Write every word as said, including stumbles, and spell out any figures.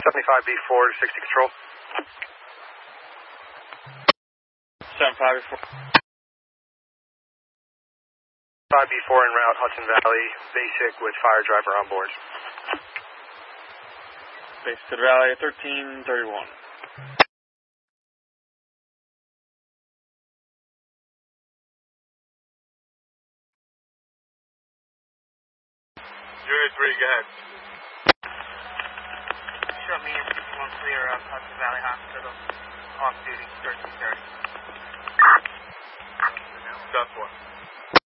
seventy-five B four to sixty control. seventy-five B four. five B four en route, Hudson Valley, basic with fire driver on board. Basic to the Valley, thirteen thirty-one. zero three, go ahead. Show me if you want clear of Hudson Valley Hospital, off duty, thirteen thirty. South one.